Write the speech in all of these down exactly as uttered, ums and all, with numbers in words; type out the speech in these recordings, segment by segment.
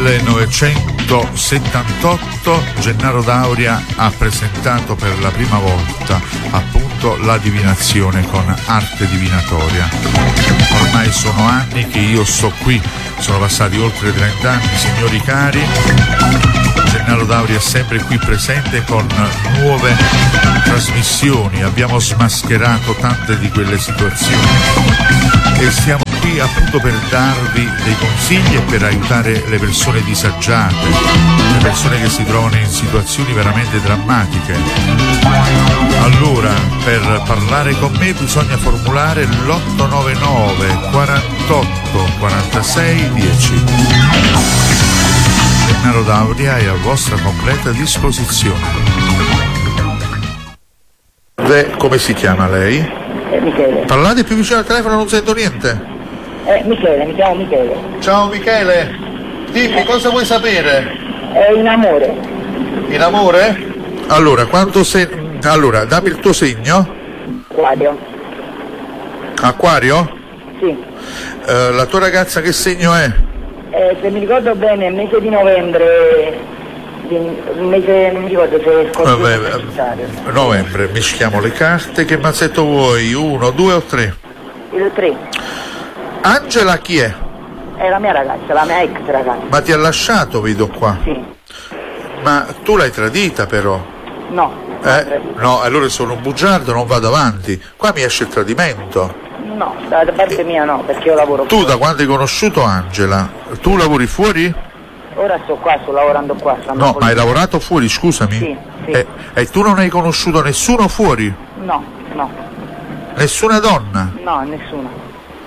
millenovecentosettantotto Gennaro D'Auria ha presentato per la prima volta appunto la divinazione con arte divinatoria. Ormai sono anni che io sto qui, sono passati oltre trenta anni, signori cari. Gennaro D'Auria è sempre qui presente con nuove trasmissioni, abbiamo smascherato tante di quelle situazioni e siamo qui appunto per darvi dei consigli e per aiutare le persone disagiate, le persone che si trovano in situazioni veramente drammatiche. Allora, per parlare con me bisogna formulare l'otto nove nove quarantotto quarantasei dieci. Gennaro D'Auria è a vostra completa disposizione. Beh, come si chiama lei? Eh, Michele. Parlate più vicino al telefono, non sento niente. Eh, Michele, mi chiamo Michele. Ciao Michele, dimmi eh. cosa vuoi sapere? È in amore. In amore? Allora, quanto sei... Allora, dammi il tuo segno. Acquario. Acquario? Sì. Uh, la tua ragazza che segno è? Eh, se mi ricordo bene, il mese di novembre, il mese, non mi ricordo se è scorso. Vabbè, novembre, mischiamo le carte, che mazzetto vuoi? Uno, due o tre? Il tre. Angela chi è? È la mia ragazza, la mia ex ragazza. Ma ti ha lasciato, vedo qua? Sì. Ma tu l'hai tradita però? No. Eh? No, allora sono un bugiardo, non vado avanti. Qua mi esce il tradimento. No, da parte eh. mia no, perché io lavoro Tu fuori. Da quando hai conosciuto Angela? Tu lavori fuori? Ora sto qua, sto lavorando qua. No, ma hai lavorato fuori, scusami? Sì, sì. E, e tu non hai conosciuto nessuno fuori? No, no. Nessuna donna? No, nessuno.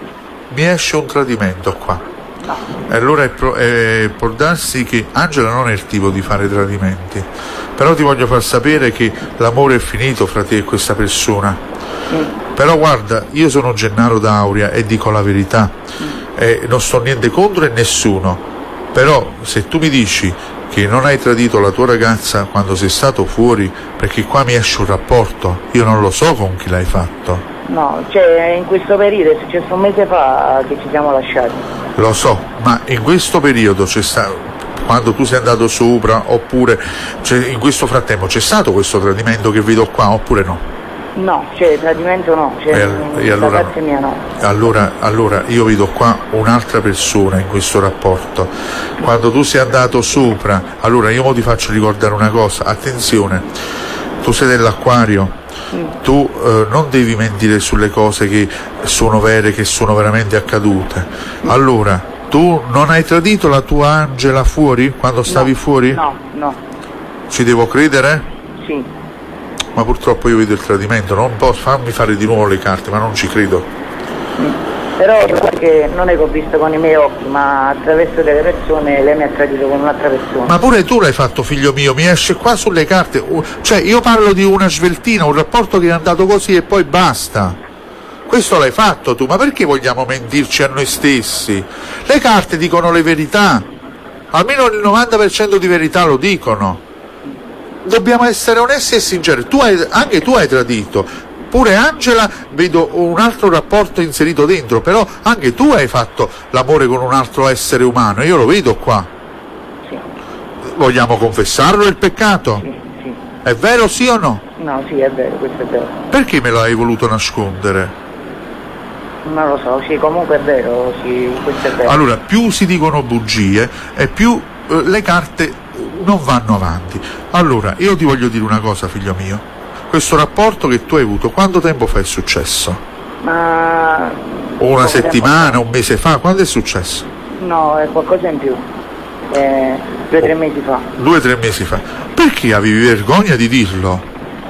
Mi esce un tradimento qua. No. E allora è pro, è, può darsi che Angela non è il tipo di fare tradimenti, però ti voglio far sapere che l'amore è finito fra te e questa persona. Mm. Però guarda, io sono Gennaro D'Auria e dico la verità, mm. e non sto niente contro e nessuno, però se tu mi dici che non hai tradito la tua ragazza quando sei stato fuori, perché qua mi esce un rapporto, io non lo so con chi l'hai fatto. No, cioè in questo periodo è successo un mese fa che ci siamo lasciati. Lo so, ma in questo periodo c'è stato, quando tu sei andato sopra, oppure cioè, in questo frattempo c'è stato questo tradimento che vedo qua, oppure no? No, cioè tradimento no, cioè e, e allora, da parte mia no. Allora, allora io vedo qua un'altra persona in questo rapporto. Quando tu sei andato sopra, allora io mo ti faccio ricordare una cosa, attenzione, tu sei dell'Acquario. Tu eh, non devi mentire sulle cose che sono vere, che sono veramente accadute. Allora, tu non hai tradito la tua Angela fuori, quando stavi no, fuori? No, no. Ci devo credere? Sì. Ma purtroppo io vedo il tradimento, non posso farmi fare di nuovo le carte, ma non ci credo. Mm. Però perché non è che ho visto con i miei occhi, ma attraverso delle persone lei mi ha tradito con un'altra persona. Ma pure tu l'hai fatto, figlio mio, mi esce qua sulle carte, cioè io parlo di una sveltina, un rapporto che è andato così e poi basta. Questo l'hai fatto tu, ma perché vogliamo mentirci a noi stessi? Le carte dicono le verità, almeno il novanta per cento di verità lo dicono. Dobbiamo essere onesti e sinceri, tu hai, anche tu hai tradito. Pure Angela vedo un altro rapporto inserito dentro, però anche tu hai fatto l'amore con un altro essere umano, io lo vedo qua. Sì. Vogliamo confessarlo il peccato? Sì, sì. È vero sì o no? No, sì, è vero, questo è vero. Perché me l'hai voluto nascondere? Non lo so, sì, comunque è vero, sì, questo è vero. Allora, più si dicono bugie e più eh, le carte non vanno avanti. Allora, io ti voglio dire una cosa, figlio mio. Questo rapporto che tu hai avuto, quanto tempo fa è successo? Ma... Una settimana, un mese fa, quando è successo? No, è qualcosa in più, eh, due o tre mesi fa. Due o tre mesi fa. Perché avevi vergogna di dirlo?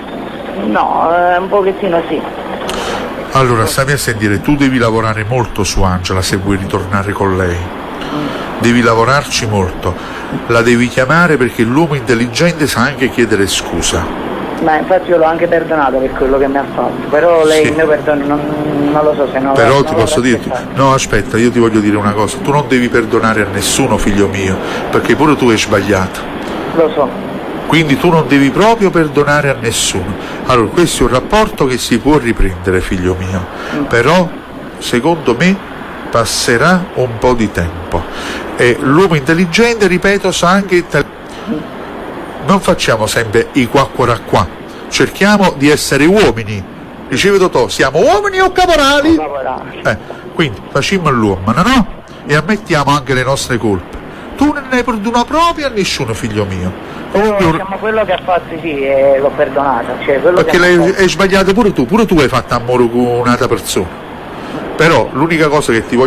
No, eh, un pochettino sì. Allora, stammi a sentire, tu devi lavorare molto su Angela se vuoi ritornare con lei. Mm. Devi lavorarci molto. La devi chiamare perché l'uomo intelligente sa anche chiedere scusa. Ma infatti io l'ho anche perdonato per quello che mi ha fatto, però lei sì. Il mio perdono non, non lo so se non però lo, ti non posso dirti, no aspetta, io ti voglio dire una cosa, tu non devi perdonare a nessuno, figlio mio, perché pure tu hai sbagliato. Lo so. Quindi tu non devi proprio perdonare a nessuno. Allora questo è un rapporto che si può riprendere, figlio mio, mm. però secondo me passerà un po' di tempo. E l'uomo intelligente, ripeto, sa anche italiano. Non facciamo sempre i qua qua qua, cerchiamo di essere uomini. Dicevi Totò, siamo uomini o caporali? Caporali. Eh, quindi facciamo l'uomo, no? E ammettiamo anche le nostre colpe. Tu non ne hai perdona propria a nessuno, figlio mio. Oh, diciamo, quello che ha fatto sì, eh, l'ho perdonata. Cioè, quello Perché che l'hai, ha fatto... hai sbagliato pure tu, pure tu hai fatto amore con un'altra persona. Però l'unica cosa che ti voglio